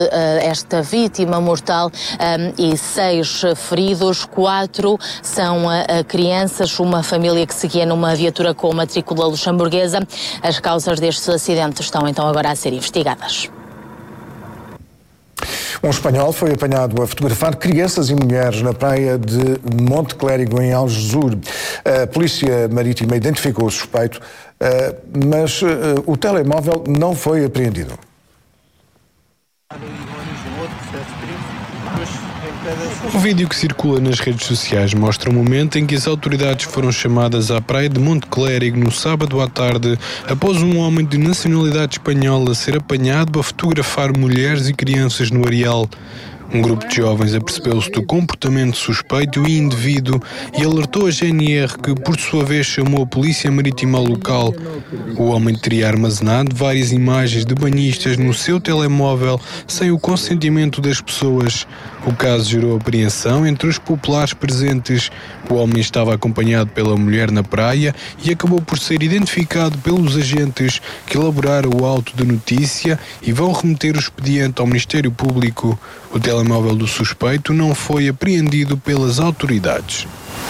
esta vítima mortal e 6 feridos, 4 são crianças, uma família que seguia numa viatura com matrícula luxemburguesa. As causas destes acidentes estão então agora a ser investigadas. Um espanhol foi apanhado a fotografar crianças e mulheres na praia de Monte Clérigo, em Algesur. A Polícia Marítima identificou o suspeito, mas o telemóvel não foi apreendido. O vídeo que circula nas redes sociais mostra o momento em que as autoridades foram chamadas à praia de Monte Clérigo no sábado à tarde, após um homem de nacionalidade espanhola ser apanhado a fotografar mulheres e crianças no areal. Um grupo de jovens apercebeu-se do comportamento suspeito e indevido e alertou a GNR, que por sua vez chamou a Polícia Marítima local. O homem teria armazenado várias imagens de banhistas no seu telemóvel sem o consentimento das pessoas. O caso gerou apreensão entre os populares presentes. O homem estava acompanhado pela mulher na praia e acabou por ser identificado pelos agentes, que elaboraram o auto de notícia e vão remeter o expediente ao Ministério Público. O telemóvel do suspeito não foi apreendido pelas autoridades.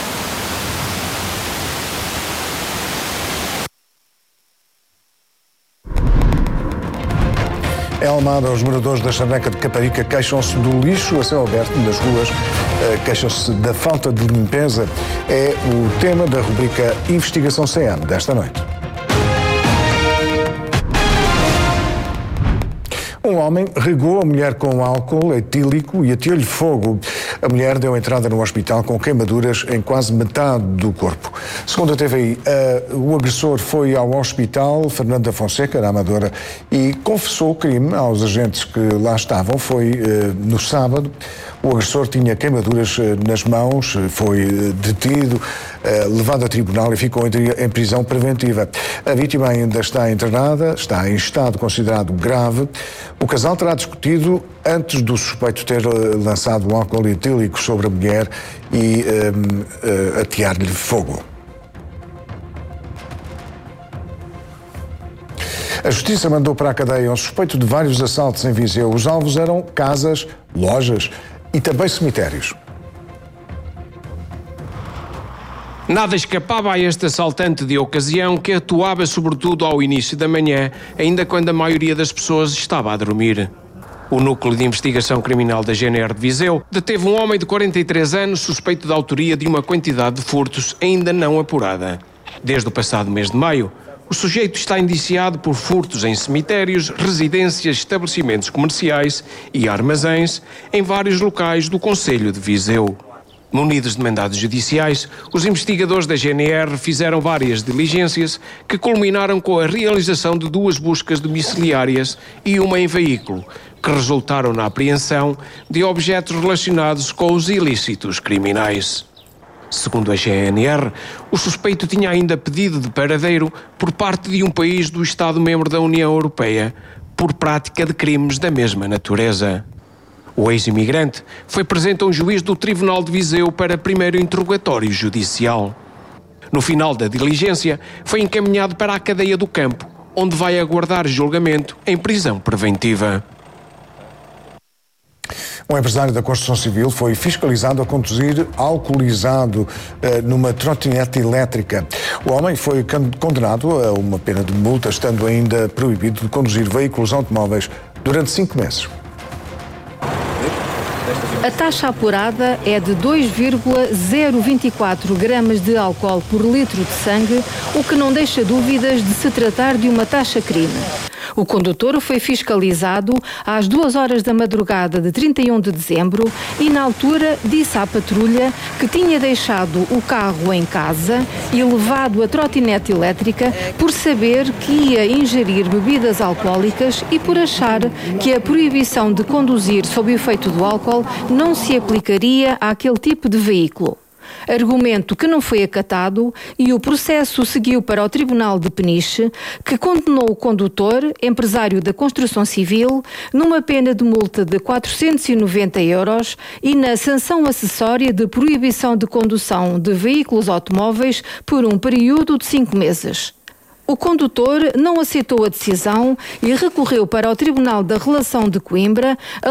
Em Almada, os moradores da Charneca de Caparica queixam-se do lixo a céu aberto nas ruas, queixam-se da falta de limpeza. É o tema da rubrica Investigação CM desta noite. Um homem regou a mulher com álcool etílico e ateou-lhe fogo. A mulher deu entrada no hospital com queimaduras em quase metade do corpo. Segundo a TVI, o agressor foi ao hospital Fernando da Fonseca, na Amadora, e confessou o crime aos agentes que lá estavam. Foi no sábado. O agressor tinha queimaduras nas mãos, foi detido, levado a tribunal e ficou em prisão preventiva. A vítima ainda está internada, está em estado considerado grave. O casal terá discutido antes do suspeito ter lançado um álcool etílico sobre a mulher e atear-lhe fogo. A Justiça mandou para a cadeia um suspeito de vários assaltos em Viseu. Os alvos eram casas, lojas e também cemitérios. Nada escapava a este assaltante de ocasião, que atuava sobretudo ao início da manhã, ainda quando a maioria das pessoas estava a dormir. O Núcleo de Investigação Criminal da GNR de Viseu deteve um homem de 43 anos suspeito de autoria de uma quantidade de furtos ainda não apurada. Desde o passado mês de maio, o sujeito está indiciado por furtos em cemitérios, residências, estabelecimentos comerciais e armazéns em vários locais do concelho de Viseu. Munidos de mandados judiciais, os investigadores da GNR fizeram várias diligências que culminaram com a realização de 2 buscas domiciliárias e uma em veículo, que resultaram na apreensão de objetos relacionados com os ilícitos criminais. Segundo a GNR, o suspeito tinha ainda pedido de paradeiro por parte de um país do Estado-membro da União Europeia por prática de crimes da mesma natureza. O ex-imigrante foi presente a um juiz do Tribunal de Viseu para primeiro interrogatório judicial. No final da diligência, foi encaminhado para a cadeia do Campo, onde vai aguardar julgamento em prisão preventiva. Um empresário da construção civil foi fiscalizado a conduzir alcoolizado numa trotinete elétrica. O homem foi condenado a uma pena de multa, estando ainda proibido de conduzir veículos automóveis durante 5 meses. A taxa apurada é de 2,024 gramas de álcool por litro de sangue, o que não deixa dúvidas de se tratar de uma taxa-crime. O condutor foi fiscalizado às 2 horas da madrugada de 31 de dezembro e, na altura, disse à patrulha que tinha deixado o carro em casa e levado a trotinete elétrica por saber que ia ingerir bebidas alcoólicas e por achar que a proibição de conduzir sob o efeito do álcool não se aplicaria àquele tipo de veículo. Argumento que não foi acatado e o processo seguiu para o Tribunal de Peniche, que condenou o condutor, empresário da construção civil, numa pena de multa de 490 € e na sanção acessória de proibição de condução de veículos automóveis por um período de 5 meses. O condutor não aceitou a decisão e recorreu para o Tribunal da Relação de Coimbra,